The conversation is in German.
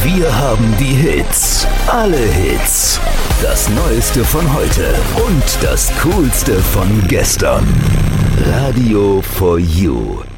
Wir haben die Hits. Alle Hits. Das Neueste von heute und das Coolste von gestern. Radio for You.